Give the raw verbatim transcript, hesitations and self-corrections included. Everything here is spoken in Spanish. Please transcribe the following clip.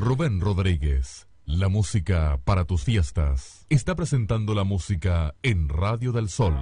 Rubén Rodríguez, la música para tus fiestas. Está presentando la música en Radio del Sol.